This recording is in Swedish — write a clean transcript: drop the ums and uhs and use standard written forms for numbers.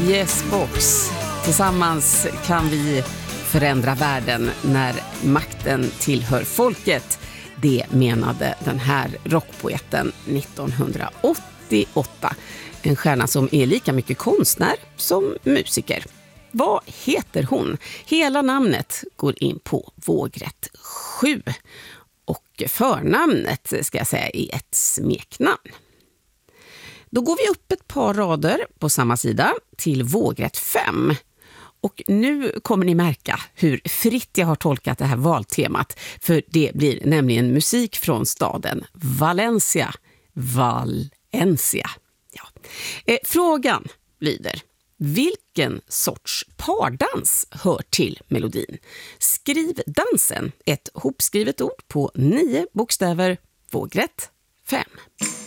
Yes Box. Tillsammans kan vi förändra världen när makten tillhör folket. Det menade den här rockpoeten 1988. En stjärna som är lika mycket konstnär som musiker. Vad heter hon? Hela namnet går in på vågrätt 7. Och förnamnet ska jag säga är ett smeknamn. Då går vi upp ett par rader på samma sida till vågrätt 5. Och nu kommer ni märka hur fritt jag har tolkat det här valtemat. För det blir nämligen musik från staden Valencia. Valencia. Ja. Frågan lyder: vilken sorts pardans hör till melodin? Skriv dansen, ett hopskrivet ord på 9 bokstäver, vågrätt 5.